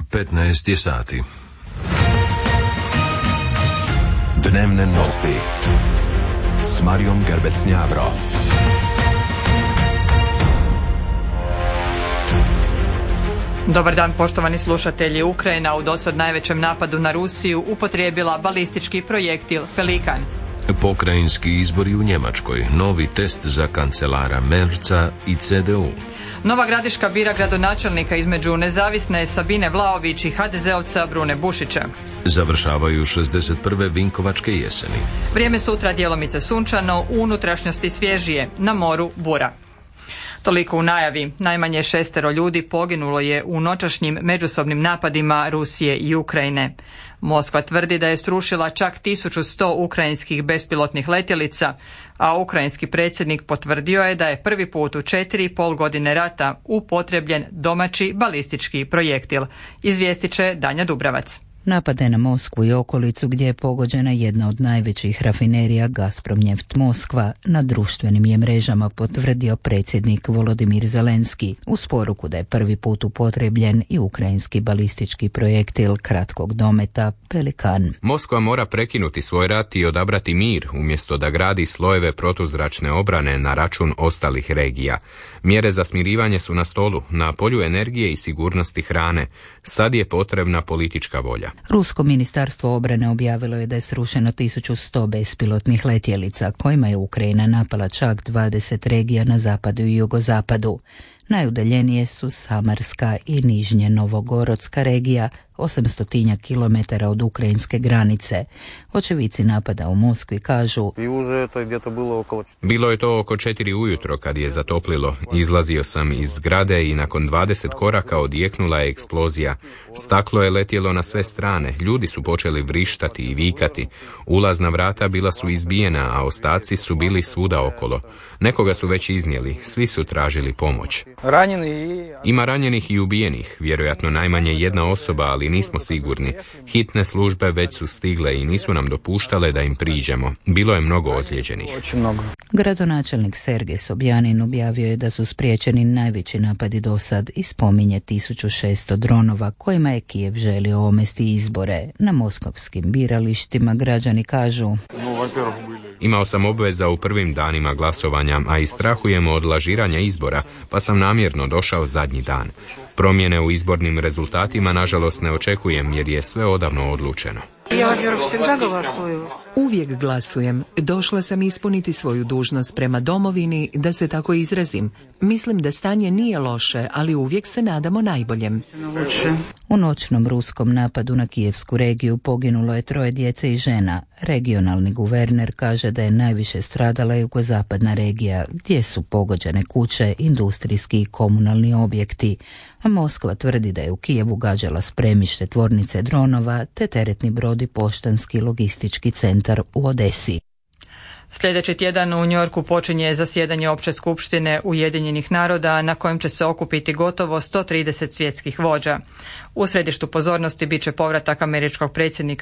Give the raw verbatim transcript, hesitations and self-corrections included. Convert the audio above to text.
petnaest je sati. Dnevne nosti s Marijom Gerbec-Njavro. Dobar dan, poštovani slušatelji. Ukrajina u dosad najvećem napadu na Rusiju upotrijebila balistički projektil Pelikan. Pokrajinski izbori u Njemačkoj, novi test za kancelara Merca i C D U. Nova Gradiška bira gradonačelnika između nezavisne Sabine Vlaović i ha de zeovca Brune Bušića. Završavaju šezdeset prve Vinkovačke jeseni. Vrijeme sutra djelomice sunčano, u unutrašnjosti svježije, na moru bura. Toliko u najavi. Najmanje šestero ljudi poginulo je u noćašnjim međusobnim napadima Rusije i Ukrajine. Moskva tvrdi da je srušila čak tisuću sto ukrajinskih bespilotnih letjelica, a ukrajinski predsjednik potvrdio je da je prvi put u četiri i pol godine rata upotrebljen domaći balistički projektil. Izvijestit će Danja Dubravac. Napade na Moskvu i okolicu gdje je pogođena jedna od najvećih rafinerija Gazprom Neft Moskva na društvenim je mrežama potvrdio predsjednik Volodimir Zelenski uz poruku da je prvi put upotrebljen i ukrajinski balistički projektil kratkog dometa Pelikan. Moskva mora prekinuti svoj rat i odabrati mir umjesto da gradi slojeve protuzračne obrane na račun ostalih regija. Mjere za smirivanje su na stolu, na polju energije i sigurnosti hrane. Sad je potrebna politička volja. Rusko ministarstvo obrane objavilo je da je srušeno tisuću sto bespilotnih letjelica, kojima je Ukrajina napala čak dvadeset regija na zapadu i jugozapadu. Najudaljenije su Samarska i Nižnje Novogorodska regija, osamsto kilometara od ukrajinske granice. Očevici napada u Moskvi kažu: Bilo je to oko četiri ujutro kad je zatoplilo. Izlazio sam iz zgrade i nakon dvadeset koraka odjeknula je eksplozija. Staklo je letjelo na sve strane, ljudi su počeli vrištati i vikati. Ulazna vrata bila su izbijena, a ostaci su bili svuda okolo. Nekoga su već iznijeli, svi su tražili pomoć. Ima ranjenih i ubijenih, vjerojatno najmanje jedna osoba, ali nismo sigurni. Hitne službe već su stigle i nisu nam dopuštale da im priđemo. Bilo je mnogo ozlijeđenih. Gradonačelnik Sergej Sobjanin objavio je da su spriječeni najveći napadi do sad i spominje tisuću šesto dronova kojima je Kijev želio omesti izbore. Na moskovskim biralištima građani kažu: Imao sam obveza u prvim danima glasovanja, a i strahujemo od lažiranja izbora, pa sam namjerno došao zadnji dan. Promjene u izbornim rezultatima nažalost ne očekujem jer je sve odavno odlučeno. Uvijek glasujem. Došla sam ispuniti svoju dužnost prema domovini, da se tako izrazim. Mislim da stanje nije loše, ali uvijek se nadamo najboljem. U noćnom ruskom napadu na kijevsku regiju poginulo je troje djece i žena. Regionalni guverner kaže da je najviše stradala jugozapadna regija, gdje su pogođene kuće, industrijski i komunalni objekti. A Moskva tvrdi da je u Kijevu gađala spremište tvornice dronova te teretni brod i poštanski logistički centar u Odesi. Sljedeći tjedan u Njujorku počinje zasjedanje Opće skupštine Ujedinjenih naroda na kojem će se okupiti gotovo sto trideset svjetskih vođa. U središtu pozornosti bit će povratak američkog predsjednika